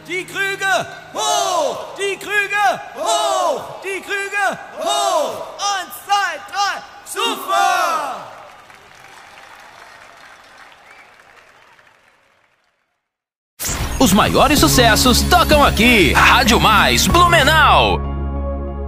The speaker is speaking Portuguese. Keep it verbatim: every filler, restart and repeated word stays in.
Die Krüge hoch! Die Krüge hoch! Die Krüge hoch! Eins, zwei, drei, super! Os maiores sucessos tocam aqui. Rádio Mais Blumenau.